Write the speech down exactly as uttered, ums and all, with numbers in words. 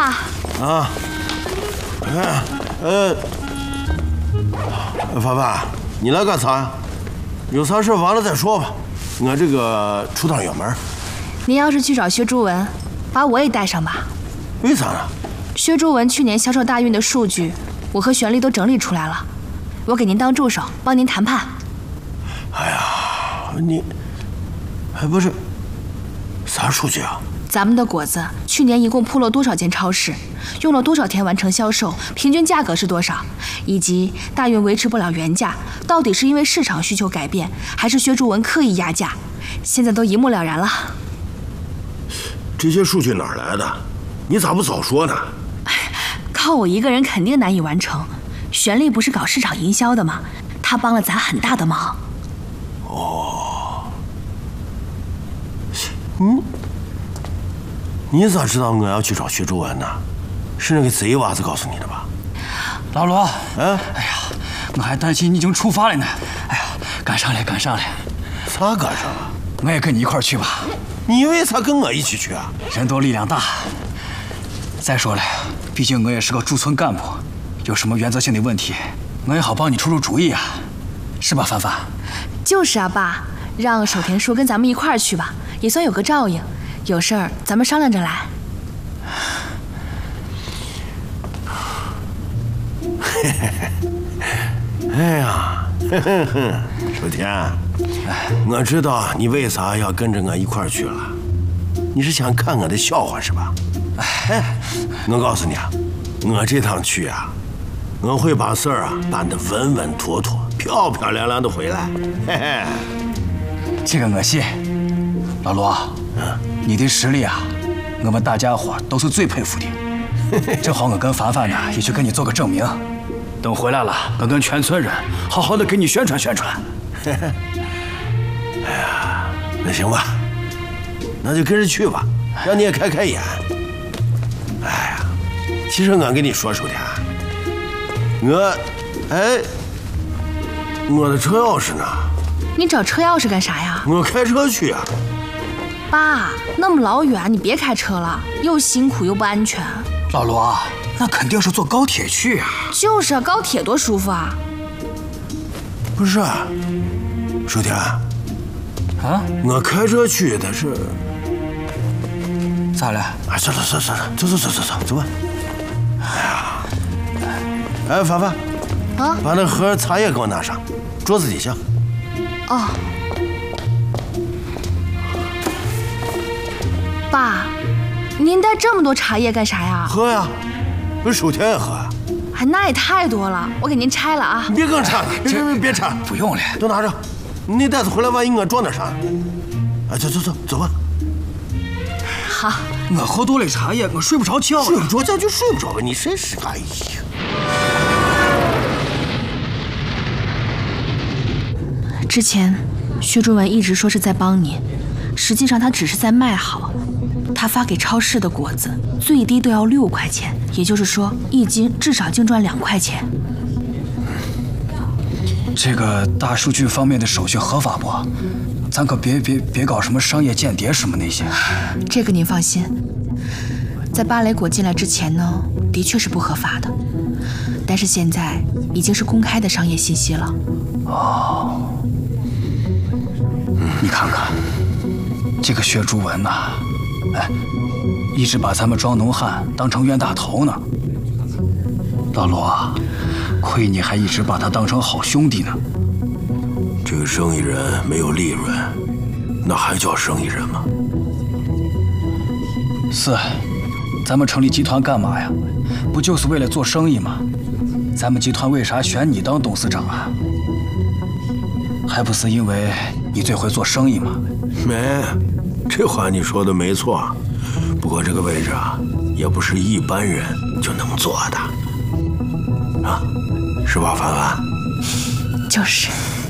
爸。 啊，哎，呃，凡凡，你来干啥呀？有啥事完了再说吧。我这个出趟远门。 您要是去找薛朱文，把我也带上吧。 为啥呢？ 薛朱文去年销售大运的数据，我和玄丽都整理出来了，我给您当助手，帮您谈判。 哎呀，你，还不是啥数据啊？ 咱们的果子去年一共铺了多少间超市，用了多少天完成销售，平均价格是多少，以及大运维持不了原价，到底是因为市场需求改变，还是薛朱文刻意压价，现在都一目了然了。 这些数据哪儿来的？你咋不早说呢？ 靠我一个人肯定难以完成。玄丽不是搞市场营销的吗？她帮了咱很大的忙。 哦，嗯，你咋知道我要去找薛朱文呢？是那个贼娃子告诉你的吧？ 老罗， 嗯， 哎呀，我还担心你已经出发了呢。哎呀，赶上了，赶上了。 咋赶上了？ 我也跟你一块儿去吧。 你为啥跟我一起去啊？ 人多力量大。再说了，毕竟我也是个驻村干部，有什么原则性的问题，我也好帮你出出主意啊，是吧，凡凡？ 就是啊，爸，让守田叔跟咱们一块儿去吧，也算有个照应。有事儿咱们商量着来。 哎呀，守田，我知道你为啥要跟着我一块儿去了，你是想看我的笑话是吧？哎，我告诉你啊，我这趟去啊，我会把事儿啊办得稳稳妥妥、漂漂亮亮的回来。嘿嘿， 这个我信。老罗，嗯，你的实力啊，我们大家伙都是最佩服的。正好我跟凡凡呢也去跟你做个证明，等回来了，我跟全村人好好的给你宣传宣传。 哎呀，那行吧，那就跟着去吧，让你也开开眼。哎呀，其实我跟你说，守田，我，哎，我的车钥匙呢？ 你找车钥匙干啥呀？ 我开车去啊。 爸，那么老远，你别开车了，又辛苦又不安全。 老罗，那肯定是坐高铁去啊。 就是啊，高铁多舒服啊。 不是，守田， 啊， 我开车去的是。 咋了？ 哎，走走走走走走走走走走吧。哎呀，哎，凡凡， 啊， 把那盒茶叶给我拿上，桌子底下。 哦。爸，您带这么多茶叶干啥呀？ 喝呀，不是守田也喝啊。 哎，那也太多了，我给您拆了啊。 你别更拆了，别别别拆， 不用了， 都拿着。你袋子回来，万一我装点啥？哎，走走走走吧。 好， 我喝多了茶叶，我睡不着觉。 睡不着觉就睡不着吧，你真是哎呀！ 之前薛朱文一直说是在帮你，实际上他只是在卖好。他发给超市的果子最低都要六块钱，也就是说一斤至少净赚两块钱。 这个大数据方面的手续合法不？咱可别别别搞什么商业间谍什么那些。 这个您放心，在芭蕾果进来之前呢，的确是不合法的，但是现在已经是公开的商业信息了。 哦，你看看这个薛朱文呐，哎，一直把咱们庄农汉当成冤大头呢。老罗，亏你还一直把他当成好兄弟呢。 这个生意人没有利润，那还叫生意人吗？ 是，咱们成立集团干嘛呀？不就是为了做生意吗？咱们集团为啥选你当董事长啊？还不是因为你最会做生意吗？ 没，这话你说的没错。不过这个位置啊，也不是一般人就能做的，啊，是吧，凡凡？ 就是。